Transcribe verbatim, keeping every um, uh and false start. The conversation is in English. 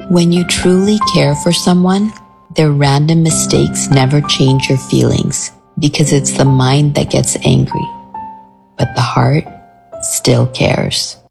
When you truly care for someone, their random mistakes never change your feelings because it's the mind that gets angry, but the heart still cares.